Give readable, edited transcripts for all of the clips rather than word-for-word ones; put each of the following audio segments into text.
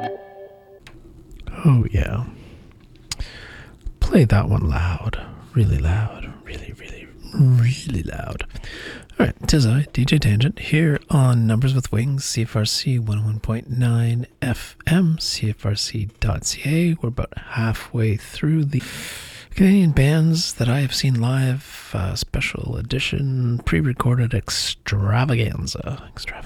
Oh, yeah. Play that one loud. Really loud. Really, really, really loud. All right, 'tis I, DJ Tangent, here on Numbers with Wings, CFRC 101.9 FM, CFRC.ca. We're about halfway through the Canadian bands that I have seen live, special edition, pre-recorded extravaganza.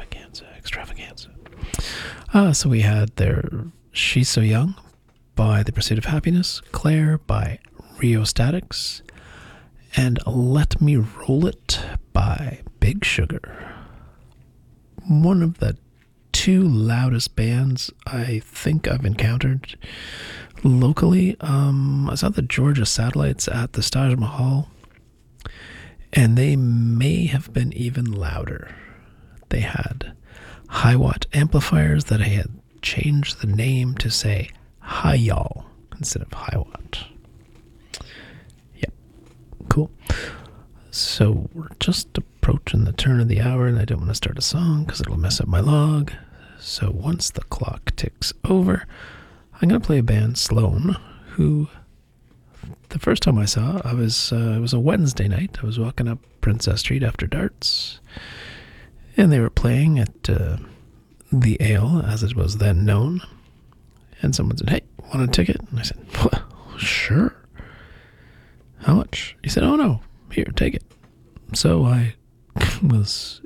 So we had there She's So Young by The Pursuit of Happiness, Claire by Rio Statics, and Let Me Roll It by Big Sugar. One of the two loudest bands I think I've encountered locally. I saw the Georgia Satellites at the Taj Mahal, and they may have been even louder. They had high watt amplifiers that I had changed the name to say Hi Y'all instead of High Watt. Yep, cool. So we're just approaching the turn of the hour, and I don't want to start a song because it'll mess up my log. So once the clock ticks over, I'm going to play a band, Sloan, who the first time I saw, it was a Wednesday night. I was walking up Princess Street after darts, and they were playing at the Ale, as it was then known. And someone said, "Hey, want a ticket?" And I said, "Well, sure. How much?" He said, "Oh, no, here, take it." So I was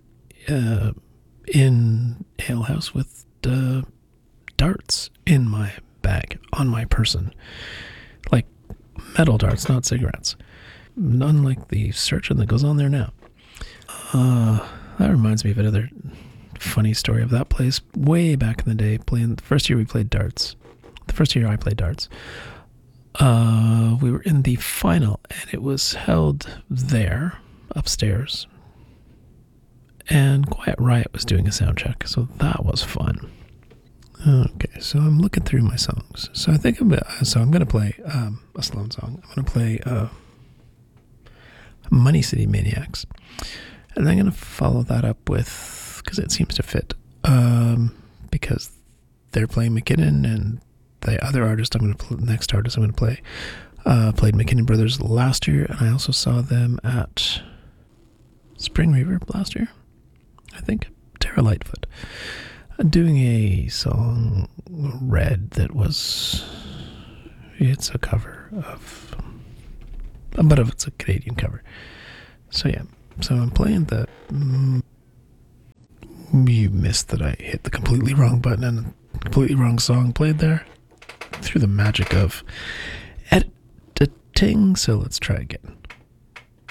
in Ale House with darts in my bag, on my person. Like metal darts, not cigarettes. None like the searching that goes on there now. That reminds me of another funny story of that place. Way back in the day, the first year we played darts. The first year I played darts. We were in the final, and it was held there, upstairs. And Quiet Riot was doing a sound check, so that was fun. Okay, so I'm looking through my songs. So I think I'm going to play a Sloan song. I'm going to play Money City Maniacs. And I'm going to follow that up with, because it seems to fit, because they're playing McKinnon, and the other artist next artist I'm going to play, played McKinnon Brothers last year, and I also saw them at Spring Reverb last year, I think, Tara Lightfoot, doing a song, Red, it's a cover of, but it's a Canadian cover. So yeah. So I'm playing the... you missed that I hit the completely wrong button and a completely wrong song played there. Through the magic of editing. So let's try again.